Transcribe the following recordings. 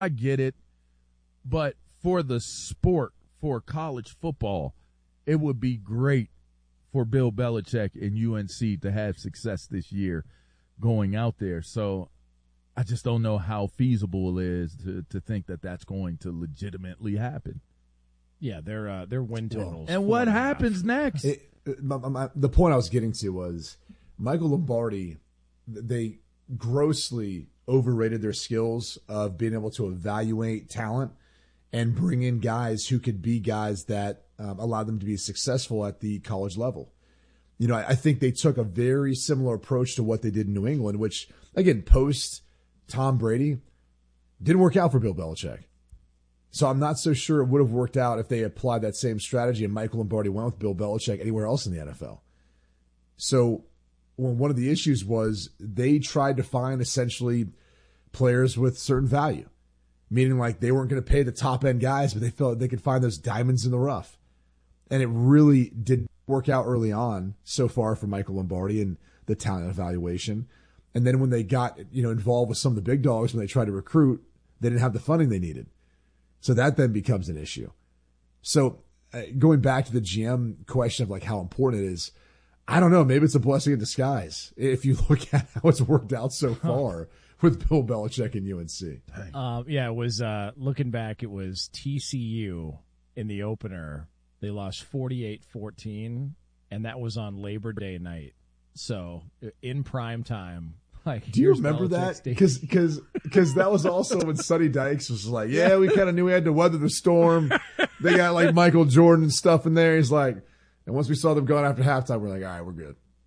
I get it. But for the sport, for college football, it would be great for Bill Belichick and UNC to have success this year going out there. So I just don't know how feasible it is to think that that's going to legitimately happen. Yeah, their win totals. And what happens next? The point I was getting to was Michael Lombardi, they grossly overrated their skills of being able to evaluate talent and bring in guys who could be guys that allow them to be successful at the college level. You know, I think they took a very similar approach to what they did in New England, which, again, post Tom Brady, didn't work out for Bill Belichick. So I'm not so sure it would have worked out if they applied that same strategy and Michael Lombardi went with Bill Belichick anywhere else in the NFL. So one of the issues was they tried to find essentially players with certain value, meaning like they weren't going to pay the top end guys, but they felt they could find those diamonds in the rough. And it really did work out early on so far for Michael Lombardi and the talent evaluation. And then when they got, involved with some of the big dogs, when they tried to recruit, they didn't have the funding they needed. So that then becomes an issue. So going back to the GM question of like how important it is, I don't know. Maybe it's a blessing in disguise if you look at how it's worked out so far with Bill Belichick and UNC. It was looking back, it was TCU in the opener. They lost 48-14, and that was on Labor Day night. So in prime time. Like, do you remember that? Because that was also when Sonny Dykes was like, yeah, we kind of knew we had to weather the storm. They got like Michael Jordan and stuff in there. He's like, and once we saw them going after halftime, we're like, all right, we're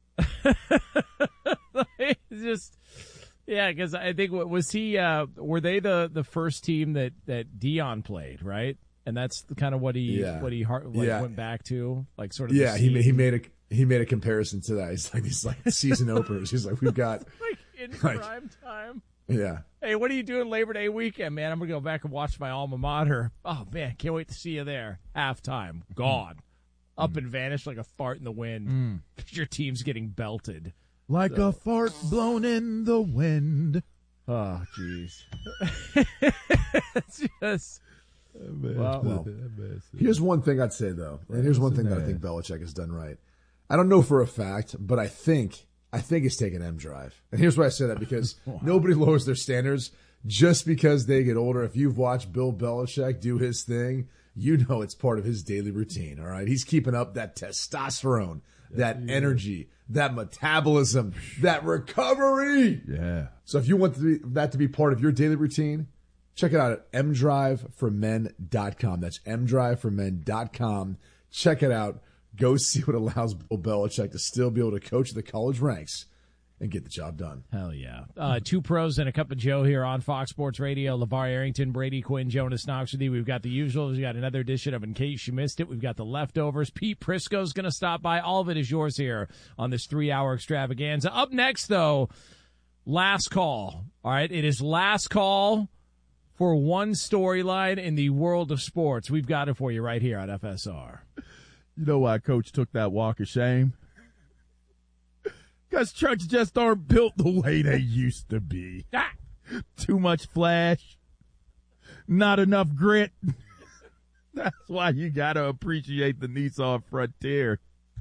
good. Because I think was he? Were they the first team that Dion played, right? And that's kind of what he went back to, like sort of. Yeah, he made a comparison to that. He's like these season openers. He's like, we've got like in prime time. Yeah. Hey, what are you doing Labor Day weekend, man? I'm gonna go back and watch my alma mater. Oh man, can't wait to see you there. Halftime, gone, up and vanished like a fart in the wind. Your team's getting belted like a fart blown in the wind. Oh, jeez. It's just. Well, here's one thing I'd say though, and here's one thing that I think Belichick has done right. I don't know for a fact, but I think he's taken M Drive. And here's why I say that, because nobody lowers their standards just because they get older. If you've watched Bill Belichick do his thing, you know it's part of his daily routine, all right? He's keeping up that testosterone, that energy, that metabolism, that recovery. Yeah. So if you want that to be part of your daily routine, check it out at mdriveformen.com. That's mdriveformen.com. Check it out. Go see what allows Bill Belichick to still be able to coach the college ranks and get the job done. Hell yeah. Two pros and a cup of Joe here on Fox Sports Radio. LeVar Arrington, Brady Quinn, Jonas Knox with you. We've got the usuals. We've got another edition of In Case You Missed It. We've got the leftovers. Pete Prisco's going to stop by. All of it is yours here on this 3-hour extravaganza. Up next, though, last call. All right, it is last call for one storyline in the world of sports. We've got it for you right here on FSR. You know why Coach took that walk of shame? Because trucks just aren't built the way they used to be. Too much flash, not enough grit. That's why you got to appreciate the Nissan Frontier.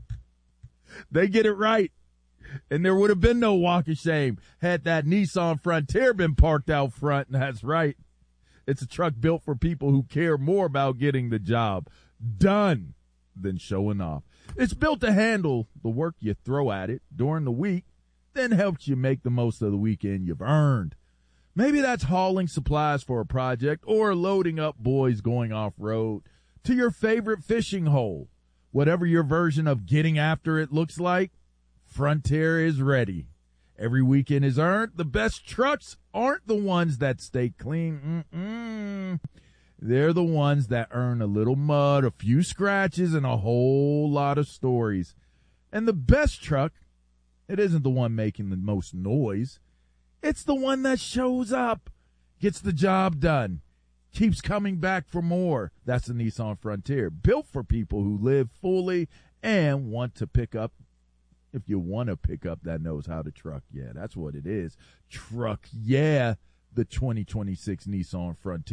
They get it right. And there would have been no walk of shame had that Nissan Frontier been parked out front. And that's right. It's a truck built for people who care more about getting the job done than showing off. It's built to handle the work you throw at it during the week, then helps you make the most of the weekend you've earned. Maybe that's hauling supplies for a project or loading up boys going off-road to your favorite fishing hole. Whatever your version of getting after it looks like, Frontier is ready. Every weekend is earned. The best trucks aren't the ones that stay clean. They're the ones that earn a little mud, a few scratches, and a whole lot of stories. And the best truck, it isn't the one making the most noise. It's the one that shows up, gets the job done, keeps coming back for more. That's the Nissan Frontier, built for people who live fully and want to pick up. If you want to pick up that knows how to truck, yeah, that's what it is. Truck, yeah. the 2026 Nissan Frontier.